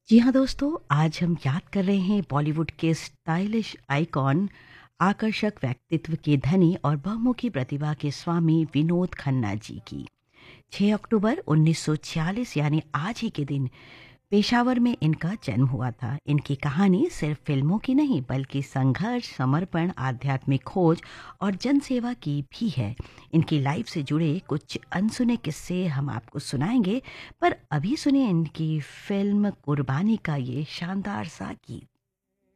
जी हाँ दोस्तों, आज हम याद कर रहे हैं बॉलीवुड के स्टाइलिश आइकॉन, आकर्षक व्यक्तित्व के धनी और बहुमुखी प्रतिभा के स्वामी विनोद खन्ना जी की। 6 अक्टूबर 1946 यानी आज ही के दिन पेशावर में इनका जन्म हुआ था। इनकी कहानी सिर्फ फिल्मों की नहीं बल्कि संघर्ष, समर्पण, आध्यात्मिक खोज और जनसेवा की भी है। इनकी लाइफ से जुड़े कुछ अनसुने किस्से हम आपको सुनाएंगे, पर अभी सुनिए इनकी फिल्म कुर्बानी का ये शानदार सा गीत।